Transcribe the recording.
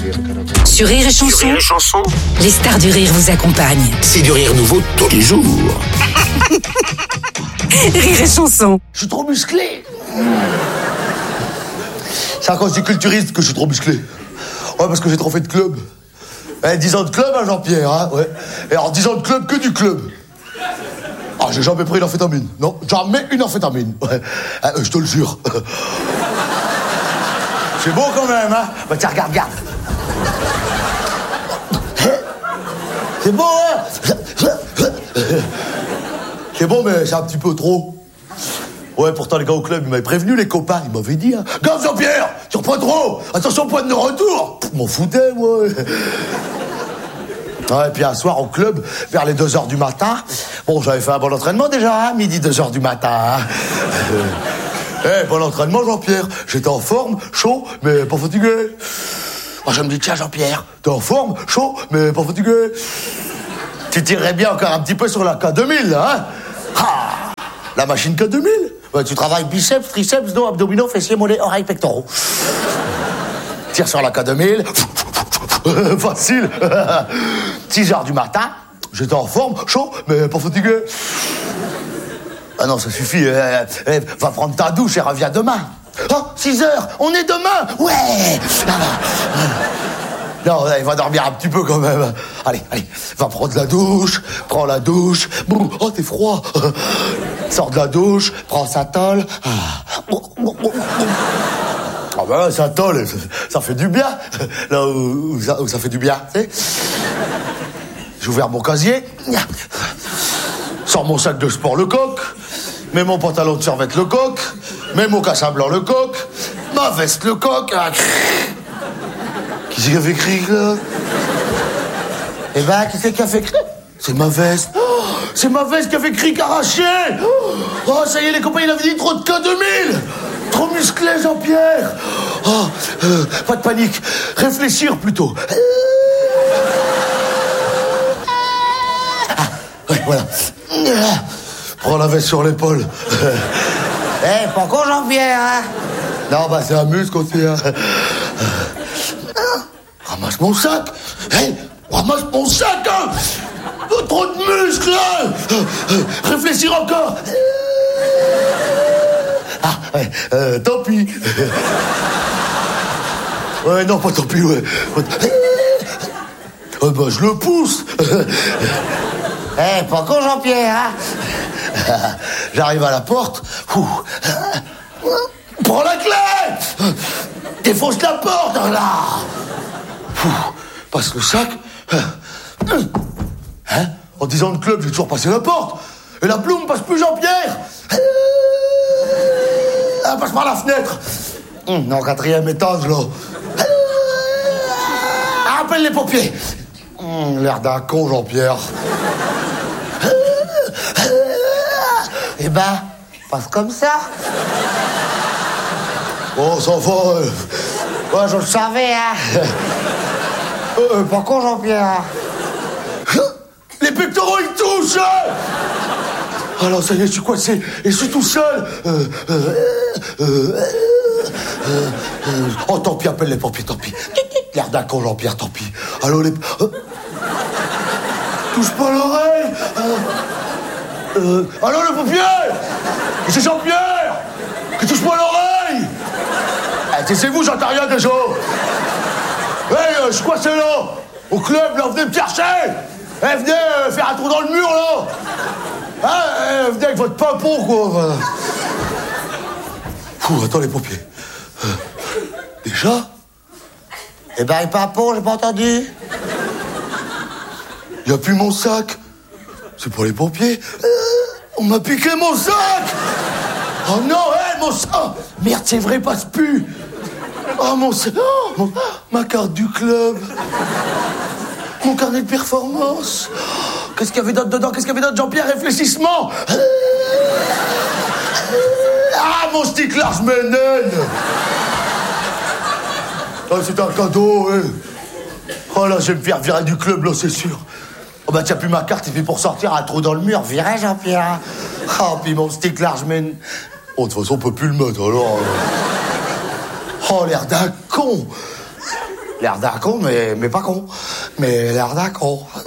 Sur Rire et Chanson, les stars du rire vous accompagnent. C'est du rire nouveau tous les jours. Rire et Chanson. Je suis trop musclé. C'est à cause du culturiste que je suis trop musclé. Ouais, parce que j'ai trop fait de club. 10 ans de club, hein, Jean-Pierre, hein, ouais. Et alors 10 ans de club, que du club. Ah, j'ai jamais pris une amphétamine. Non, jamais une amphétamine. Ouais. Je te le jure. C'est beau quand même, hein. Bah tiens, regarde. C'est beau, hein. C'est bon, mais c'est un petit peu trop. Ouais, pourtant, les gars au club, ils m'avaient prévenu, les copains. Ils m'avaient dit, hein. Gaffe, Jean-Pierre, tu reprends trop. Attention, point de retour. M'en foutais, moi. Ouais, et puis un soir au club, vers les 2h du matin, bon, j'avais fait un bon entraînement déjà, hein, midi 2h du matin. Bon entraînement, Jean-Pierre. J'étais en forme, chaud, mais pas fatigué. Je me dis, tiens, Jean-Pierre, t'es en forme, chaud, mais pas fatigué. Tu tirerais bien encore un petit peu sur la K2000, hein. La machine K2000. Ouais, tu travailles biceps, triceps, dos, abdominaux, fessiers, mollets, oreilles, pectoraux. Tire sur la K2000. Facile. 6h du matin, j'étais en forme, chaud, mais pas fatigué. Ah non, ça suffit. Va prendre ta douche et reviens demain. Oh, 6h, on est demain. Ouais. Non, il va dormir un petit peu quand même. Allez, va prendre la douche. Prends la douche. Boum. Oh, t'es froid. Sors de la douche, prends sa tôle. Ah ben là, sa tôle, ça fait du bien. Là où ça fait du bien, tu sais. J'ai ouvert mon casier. Sors mon sac de sport Lecoq. Mets mon pantalon de survêt Lecoq. Mets mon cassin blanc Lecoq. Ma veste Lecoq. Qui c'est qui a fait cric, là? Eh ben, qui c'est qui a fait cric? C'est ma veste. Oh, c'est ma veste qui a fait cric arraché. Oh, ça y est, les copains, il avait dit trop de K2000. Trop musclé, Jean-Pierre. Oh, pas de panique. Réfléchir, plutôt. Ouais, voilà. Prends la veste sur l'épaule. Pas con, Jean-Pierre, hein? Non, bah, c'est un muscle aussi, hein. Ramasse mon sac. Ramasse mon sac, hein. Trop de muscles, hein. Réfléchir encore. Tant pis. Ouais, non, pas tant pis, ouais. Bah, je le pousse. Pas con, Jean-Pierre, hein. J'arrive à la porte. Prends la clé. Défonce la porte, là. Passe le sac. Hein? En 10 ans de club, j'ai toujours passé la porte. Et la plume passe plus, Jean-Pierre. Passe par la fenêtre. Non, 4e étage, là. Appelle les pompiers. L'air d'un con, Jean-Pierre. Eh ben, passe comme ça. Oh, ça va. Ouais, je le savais, hein. Pas con, Jean-Pierre. Les pectoraux, ils touchent. Alors, ça y est, je suis coincé. Et je suis tout seul. Oh, tant pis, appelle les pompiers, tant pis. L'air d'un con, Jean-Pierre, tant pis. Allô, les... Touche pas l'oreille. Allô, le pompier. C'est Jean-Pierre. Qui touche pas l'oreille. C'est vous, j'entends rien déjà. Je suis coincé là. Au club, là, venez me chercher. Venez faire un trou dans le mur, là. Venez avec votre pimpon, quoi. Attends, les pompiers. Déjà? Eh ben, les pimpons, j'ai pas entendu. Il n'y a plus mon sac. C'est pour les pompiers. On m'a piqué mon sac. Oh non, mon sac. Merde, c'est vrai, passe plus. Oh, mon sac. Ma carte du club. Mon carnet de performance. Qu'est-ce qu'il y avait d'autre dedans? Qu'est-ce qu'il y avait d'autre, Jean-Pierre? Réfléchissement. Mon stick large ménène. C'est un cadeau, Oh là, je vais me faire virer du club, là, c'est sûr. Oh bah, t'as plus ma carte, et puis pour sortir, un trou dans le mur, viré, Jean-Pierre. Oh, puis mon stick large mène. Oh, de toute façon, on peut plus le mettre, alors. Oh, l'air d'un con. L'air d'un con, mais pas con. Mais l'air d'un con.